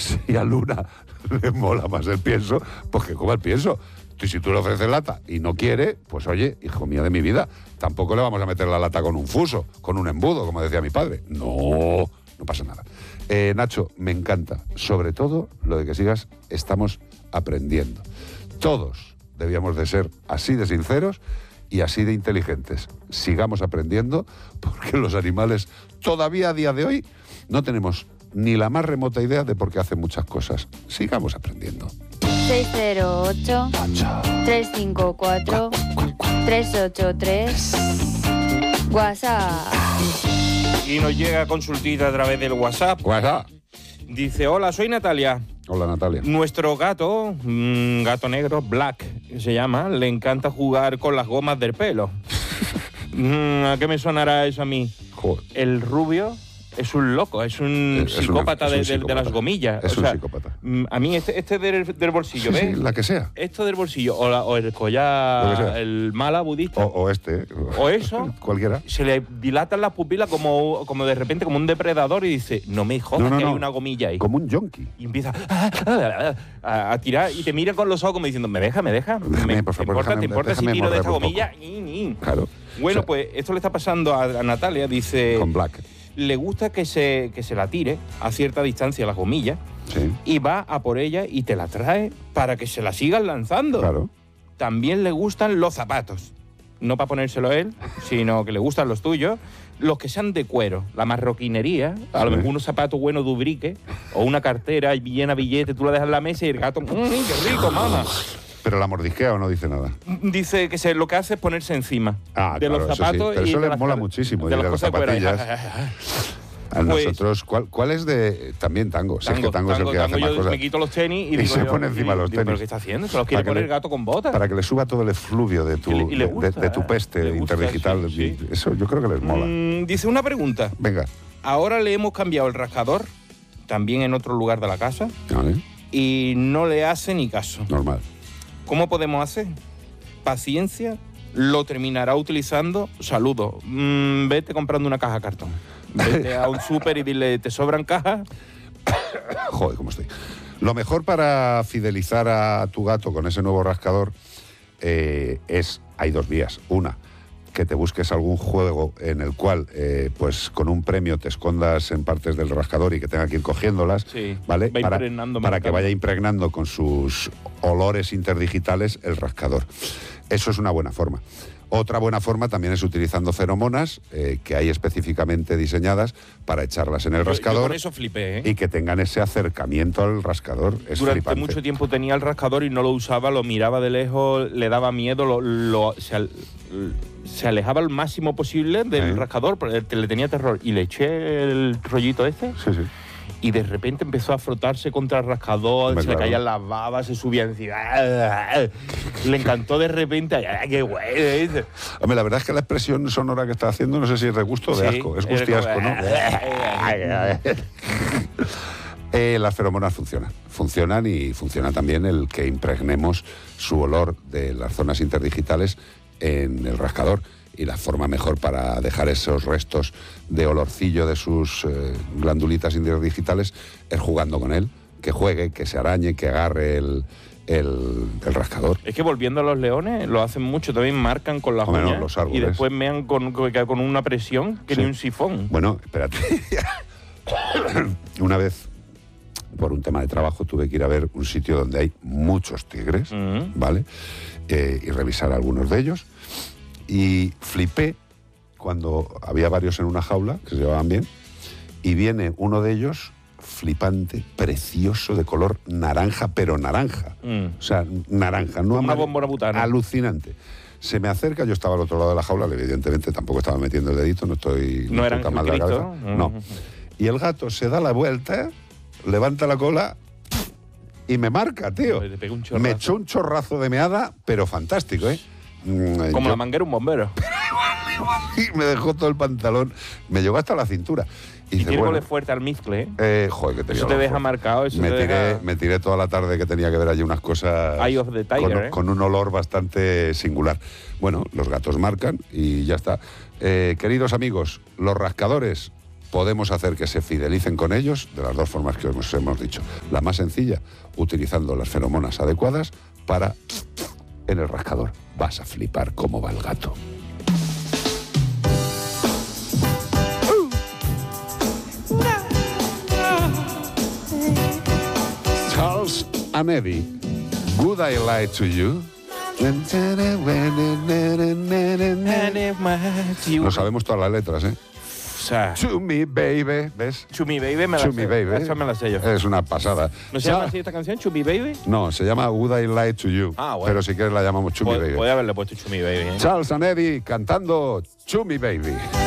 si a Luna le mola más el pienso, pues que coma el pienso. Y si tú le ofreces lata y no quiere, pues oye, hijo mío de mi vida, tampoco le vamos a meter la lata con un fuso, con un embudo, como decía mi padre. No pasa nada. Nacho, me encanta, sobre todo lo de que sigas, estamos aprendiendo. Todos debíamos de ser así de sinceros y así de inteligentes. Sigamos aprendiendo, porque los animales todavía a día de hoy no tenemos ni la más remota idea de por qué hacen muchas cosas. Sigamos aprendiendo. 608-354-383 WhatsApp. Y nos llega consultita a través del WhatsApp. Dice, hola, soy Natalia. Hola, Natalia. Nuestro gato, gato negro, Black, se llama, le encanta jugar con las gomas del pelo. ¿A qué me sonará eso a mí? Joder. El rubio es un loco, es un psicópata de las gomillas. Es un psicópata. A mí este del bolsillo, sí, ¿ves? Sí, la que sea. Esto del bolsillo, o el collar, el mala budista. O este. O eso. Cualquiera. Se le dilatan las pupilas como de repente, como un depredador, y dice, no me jodas que hay una gomilla ahí. Como un yonki. Y empieza a tirar y te mira con los ojos como diciendo, ¿me deja? Por favor, ¿Te importa si tiro de esta gomilla? Claro. Bueno, pues esto le está pasando a Natalia, dice... Con Black. Le gusta que se la tire a cierta distancia las gomillas, sí, y va a por ella y te la trae para que se la sigan lanzando. Claro. También le gustan los zapatos. No para ponérselo él, sino que le gustan los tuyos. Los que sean de cuero, la marroquinería, a lo mejor unos zapatos buenos de Ubrique, o una cartera llena de billetes, tú la dejas en la mesa y el gato, ¡qué rico, mamá! ¿Pero la mordisquea o no dice nada? Dice que lo que hace es ponerse encima de claro, los zapatos. Sí. Pero eso les mola muchísimo, de las zapatillas. A nosotros, ¿cuál es de...? También tango. Si es que tango es el que hace más cosas. Me quito los tenis y se pone encima los tenis. ¿Pero qué está haciendo? ¿Se los quiere poner el gato con botas? Para que le suba todo el efluvio de tu peste interdigital. Sí. Eso yo creo que les mola. Dice una pregunta. Venga. Ahora le hemos cambiado el rascador, también en otro lugar de la casa, ¿vale? Y no le hace ni caso. Normal. ¿Cómo podemos hacer? Paciencia, lo terminará utilizando. Saludos. Vete comprando una caja de cartón. Vete a un súper y dile, ¿te sobran cajas? Joder, cómo estoy. Lo mejor para fidelizar a tu gato con ese nuevo rascador hay dos vías. Una, que te busques algún juego en el cual, pues con un premio te escondas en partes del rascador y que tenga que ir cogiéndolas, sí, ¿vale? Para que vaya impregnando con sus olores interdigitales el rascador. Eso es una buena forma. Otra buena forma también es utilizando feromonas, que hay específicamente diseñadas para echarlas en el rascador. Yo con eso flipé, ¿eh? Y que tengan ese acercamiento al rascador. Es Durante flipante. mucho tiempo tenía el rascador y no lo usaba, lo miraba de lejos, le daba miedo, se alejaba al máximo posible del rascador, porque le tenía terror. Y le eché el rollito este. Sí, sí. Y de repente empezó a frotarse contra el rascador, se le caían las babas, se subía encima. Le encantó de repente. ¡Qué bueno! Hombre, la verdad es que la expresión sonora que está haciendo, no sé si es de gusto o de asco. Es gustiasco, ¿no? Las feromonas funcionan y funciona también el que impregnemos su olor de las zonas interdigitales en el rascador. Y la forma mejor para dejar esos restos de olorcillo de sus glandulitas interdigitales es jugando con él, que juegue, que se arañe, que agarre el rascador. Es que volviendo a los leones, lo hacen mucho, también marcan con las uñas, los árboles. Y después mean con una presión que ni un sifón. Bueno, espérate. Una vez, por un tema de trabajo, tuve que ir a ver un sitio donde hay muchos tigres, ¿vale? Y revisar algunos de ellos. Y flipé cuando había varios en una jaula que se llevaban bien y viene uno de ellos flipante, precioso, de color naranja, pero naranja. O sea, naranja, no una bombona butana. Alucinante. Se me acerca, yo estaba al otro lado de la jaula, evidentemente tampoco estaba metiendo el dedito, no estoy tan mal de la cabeza. No. Y el gato se da la vuelta, levanta la cola y me marca, tío. Me echó un chorrazo de meada, pero fantástico, ¿eh? Como la manguera un bombero. Y me dejó todo el pantalón, me llegó hasta la cintura. Y tírale fuerte al mezcle, joder, que eso te deja marcado. Eso me tiré toda la tarde que tenía que ver allí unas cosas Eye of the Tiger, con un olor bastante singular. Bueno, los gatos marcan y ya está. Queridos amigos, los rascadores podemos hacer que se fidelicen con ellos de las dos formas que os hemos dicho. La más sencilla, utilizando las feromonas adecuadas para en el rascador. Vas a flipar cómo va el gato. Charles and Eddie, Would I Lie to You? No sabemos todas las letras, ¿eh? O sea, To me, baby. ¿Ves? Chumi Baby me la To sé. me, baby. Esa me la sé yo. Es una pasada. ¿No se llama así esta canción, Chumi Baby? No, se llama Would I Lie to You. Ah, bueno. Pero si quieres la llamamos Chumi Baby. Voy a haberle puesto Chumi Baby, ¿eh? Charles and Eddie cantando Chumi Baby.